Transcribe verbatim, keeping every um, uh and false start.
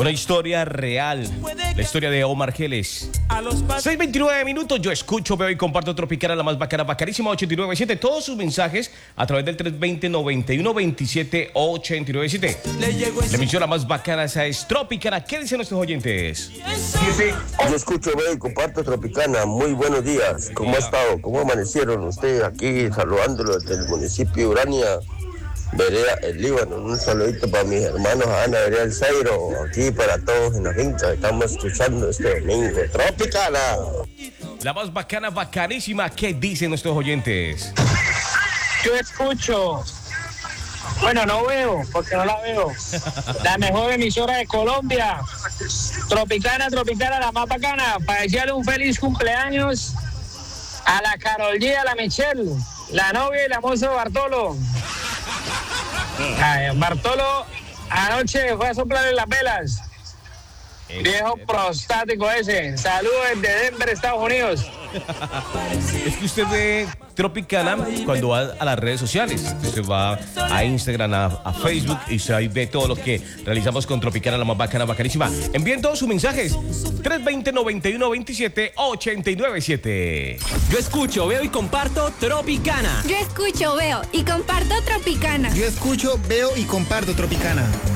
Una historia real, la historia de Omar Geles. seis veintinueve minutos, yo escucho, veo y comparto Tropicana, la más bacana, bacanísima, ochenta y nueve siete. Todos sus mensajes a través del tres veinte, noventa y uno, veintisiete, ochenta y nueve siete. La emisión la más bacana, esa es Tropicana. ¿Qué dicen nuestros oyentes? Yo escucho, veo y comparto Tropicana. Muy buenos días. ¿Cómo ha estado? ¿Cómo amanecieron ustedes aquí saludándolo desde el municipio de Urania, Vereda El Líbano? Un saludito para mis hermanos Ana, Vereda El Zairo, aquí para todos en la finca. Estamos escuchando este domingo. Tropicana. La más bacana, bacanísima. ¿Qué dicen nuestros oyentes? Yo escucho. Bueno, no veo, porque no la veo. La mejor emisora de Colombia. Tropicana, Tropicana, la más bacana. Para desearle un feliz cumpleaños a la Carol G, a la Michelle, la novia y la moza de Bartolo. Ay, Bartolo anoche fue a soplarle las velas. Viejo prostático ese. Saludos desde Denver, Estados Unidos. Es que usted ve Tropicana cuando va a las redes sociales. Usted va a Instagram, a, a Facebook y usted ahí ve todo lo que realizamos con Tropicana, la más bacana, bacanísima. Envíen todos sus mensajes. tres veinte, noventa y uno, veintisiete, ochenta y nueve siete. Yo escucho, veo y comparto Tropicana. Yo escucho, veo y comparto Tropicana. Yo escucho, veo y comparto Tropicana.